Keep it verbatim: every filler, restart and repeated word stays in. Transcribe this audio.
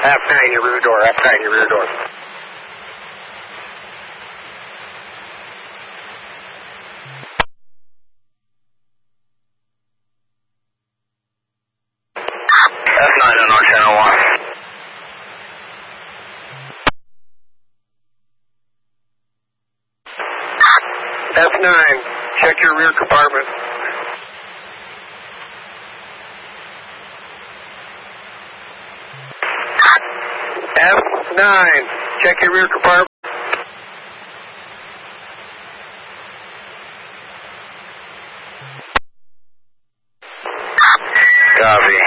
F nine, your rear door, F nine, your rear door. F nine on our channel one. F nine, check your rear compartment. F nine, check your rear compartment. Copy.